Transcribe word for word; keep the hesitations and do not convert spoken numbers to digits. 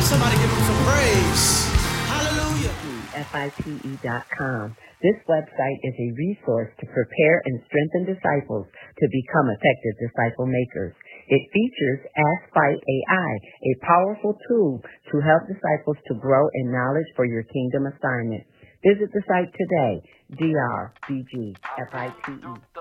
Somebody give him some praise. Hallelujah. F I T E dot com. This website is a resource to prepare and strengthen disciples to become effective disciple makers. It features Ask Fight A I, a powerful tool to help disciples to grow in knowledge for your kingdom assignment. Visit the site today, D R B G F I T E.